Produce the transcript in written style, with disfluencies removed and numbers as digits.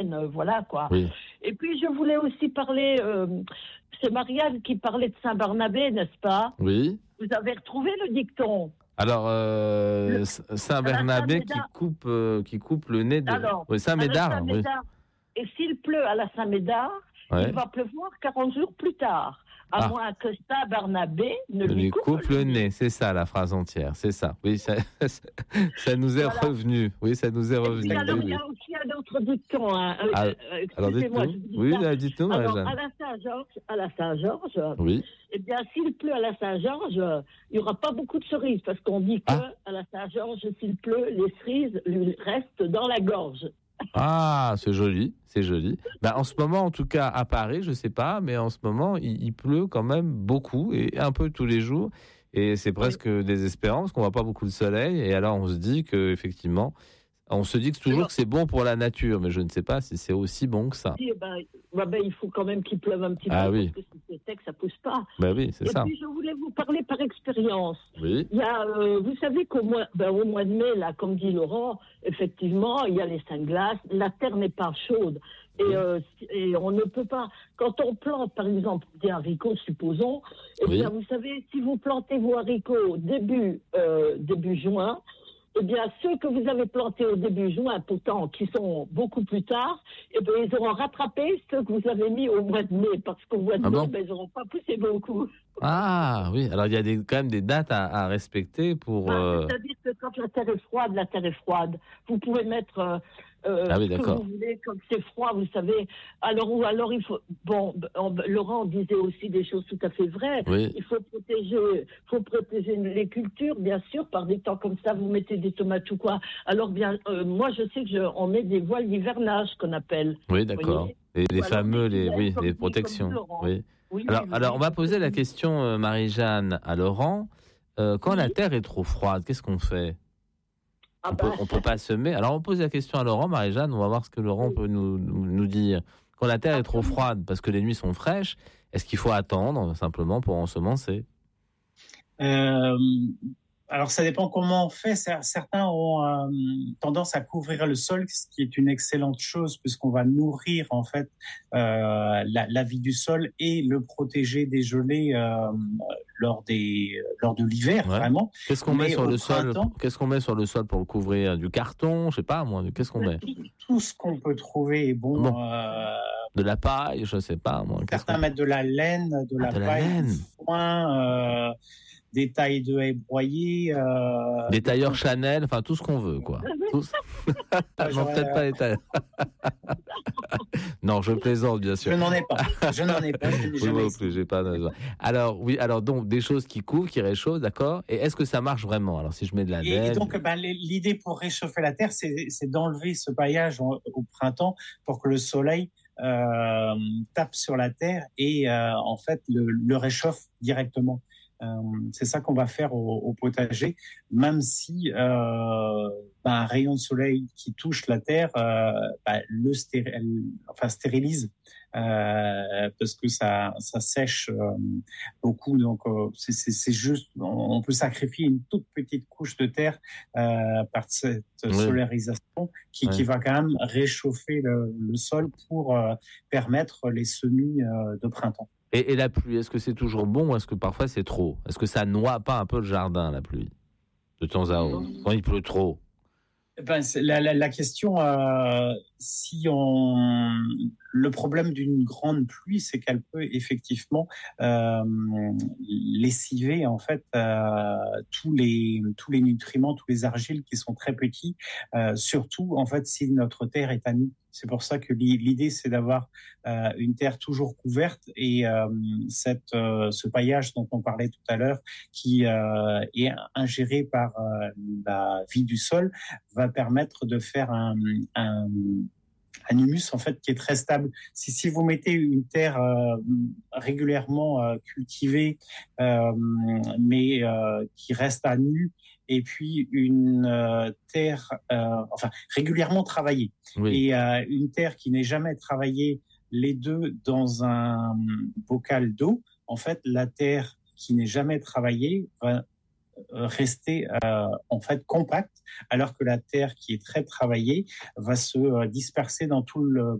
graines, voilà quoi. Oui. Et puis je voulais aussi parler, c'est Marianne qui parlait de Saint-Barnabé, n'est-ce pas? Oui. Vous avez retrouvé le dicton? Alors, Saint-Bernabé qui coupe le nez de... Alors, oui, Saint-Médard. Oui. Saint-Médard. Et s'il pleut à la Saint-Médard, Ouais. il va pleuvoir 40 jours plus tard. À moins que Saint-Barnabé ne lui coupe le nez. C'est ça la phrase entière, c'est ça. Oui, ça nous est revenu. Oui, ça nous est revenu. Et puis, alors, oui. il y a aussi un autre dicton. Alors, excusez-moi. dites-nous, alors, Marie-Jeanne. à la Saint-Georges, Oui. eh bien, s'il pleut à la Saint-Georges, il n'y aura pas beaucoup de cerises, parce qu'on dit que à la Saint-Georges, s'il pleut, les cerises lui restent dans la gorge. Ah, c'est joli, c'est joli. Ben, en ce moment, en tout cas, à Paris, je sais pas, mais en ce moment, il pleut quand même beaucoup et un peu tous les jours. Et c'est presque désespérant parce qu'on voit pas beaucoup de soleil. Et alors, on se dit que effectivement, on se dit que toujours que c'est bon pour la nature, mais je ne sais pas si c'est aussi bon que ça. Il faut quand même qu'il pleuve un petit peu, oui. parce que si c'est sec, ça pousse pas. Ben oui, c'est ça. Et puis, je voulais vous parler par expérience. Oui. Il y a, vous savez qu'au mois de mai, là, comme dit Laurent, effectivement, il y a les saints glaces. La terre n'est pas chaude. Et on ne peut pas, quand on plante, par exemple, des haricots, supposons, bien, vous savez, si vous plantez vos haricots début juin, eh bien, ceux que vous avez plantés au début juin, pourtant, qui sont beaucoup plus tard, eh bien, ils auront rattrapé ceux que vous avez mis au mois de mai, parce qu'au mois de mai, ils n'auront pas poussé beaucoup. Ah oui, alors il y a quand même des dates à respecter pour... C'est-à-dire que quand la terre est froide. Vous pouvez mettre ce que vous voulez, quand c'est froid, vous savez. Alors il faut... Bon, Laurent disait aussi des choses tout à fait vraies. Oui. Il faut protéger les cultures, bien sûr, par des temps comme ça, vous mettez des tomates ou quoi. Alors moi, je sais qu'on met des voiles d'hivernage, qu'on appelle. Oui, d'accord. Et les fameux, les protections. Oui. Alors, on va poser la question, Marie-Jeanne, à Laurent. Quand la terre est trop froide, qu'est-ce qu'on fait? On peut pas semer. Alors, on pose la question à Laurent, Marie-Jeanne, on va voir ce que Laurent peut nous dire. Quand la terre est trop froide, parce que les nuits sont fraîches, est-ce qu'il faut attendre simplement pour ensemencer? Alors, ça dépend comment on fait. Certains ont tendance à couvrir le sol, ce qui est une excellente chose puisqu'on va nourrir en fait la vie du sol et le protéger des gelées lors de l'hiver, vraiment. Qu'est-ce qu'on met sur le sol? Qu'est-ce qu'on met sur le sol pour le couvrir? Du carton, je sais pas moi. Qu'est-ce qu'on met? Tout ce qu'on peut trouver est bon. De la paille, je sais pas moi. Certains mettent de la laine, de la paille, du foin. Des tailles de haies broyées. Des tailleurs Chanel, enfin tout ce qu'on veut, quoi. Non, peut-être pas les tailleurs. Non, je plaisante, bien sûr. Je n'en ai pas. J'ai pas. Alors donc des choses qui couvrent, qui réchauffent, d'accord. Et est-ce que ça marche vraiment? Alors si je mets de la laine. Et donc, l'idée pour réchauffer la terre, c'est d'enlever ce paillage au printemps pour que le soleil tape sur la terre et en fait le réchauffe directement. C'est ça qu'on va faire au potager, même si un rayon de soleil qui touche la terre stérilise parce que ça sèche beaucoup. Donc c'est juste, on peut sacrifier une toute petite couche de terre par cette solarisation qui va quand même réchauffer le sol pour permettre les semis de printemps. Et la pluie, est-ce que c'est toujours bon ou est-ce que parfois c'est trop? Est-ce que ça noie pas un peu le jardin, la pluie, de temps à autre, quand il pleut trop? La question, le problème d'une grande pluie, c'est qu'elle peut effectivement lessiver en fait tous les nutriments, tous les argiles qui sont très petits, surtout en fait si notre terre est à nu. C'est pour ça que l'idée, c'est d'avoir une terre toujours couverte et ce paillage dont on parlait tout à l'heure, qui est ingéré par la vie du sol, va permettre de faire un humus en fait qui est très stable. Si vous mettez une terre régulièrement cultivée, mais qui reste à nu, et puis une terre régulièrement travaillée, et une terre qui n'est jamais travaillée, les deux dans un bocal d'eau, en fait la terre qui n'est jamais travaillée va rester en fait compacte, alors que la terre qui est très travaillée va se disperser dans tout le